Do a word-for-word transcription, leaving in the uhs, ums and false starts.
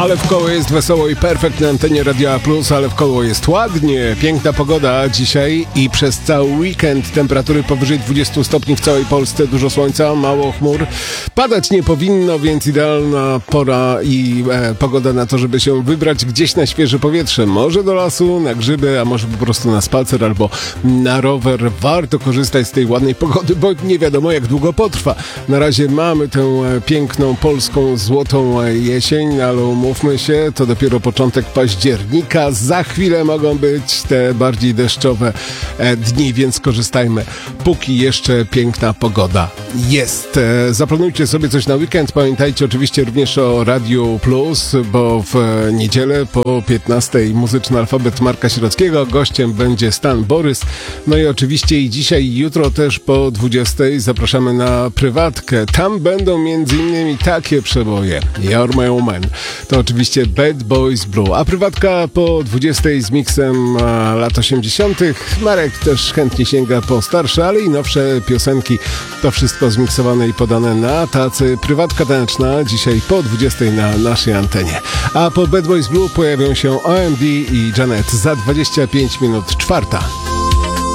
Ale w koło jest wesoło i perfekt na antenie Radia Plus, ale w koło jest ładnie, piękna pogoda dzisiaj i przez cały weekend temperatury powyżej dwudziestu stopni w całej Polsce, dużo słońca, mało chmur. Padać nie powinno, więc idealna pora i e, pogoda na to, żeby się wybrać gdzieś na świeże powietrze. Może do lasu, na grzyby, a może po prostu na spacer albo na rower. Warto korzystać z tej ładnej pogody, bo nie wiadomo jak długo potrwa. Na razie mamy tę e, piękną polską złotą e, jesień, ale umówmy się, to dopiero początek października. Za chwilę mogą być te bardziej deszczowe e, dni, więc korzystajmy, póki jeszcze piękna pogoda jest. E, zaplanujcie sobie coś na weekend. Pamiętajcie oczywiście również o Radiu Plus, bo w e, niedzielę po piętnastej muzyczny alfabet Marka Sierockiego. Gościem będzie Stan Borys. No i oczywiście i dzisiaj i jutro też po dwudziestej zapraszamy na prywatkę. Tam będą między innymi takie przeboje. You're My Woman. To oczywiście Bad Boys Blue. A prywatka po dwudziestej z miksem a, lat osiemdziesiątych. Marek też chętnie sięga po starsze, ale i nowsze piosenki. To wszystko zmiksowane i podane na tacy. Prywatka taneczna dzisiaj po dwudziestej na naszej antenie. A po Bad Boys Blue pojawią się O M D i Janet za dwadzieścia pięć minut czwarta.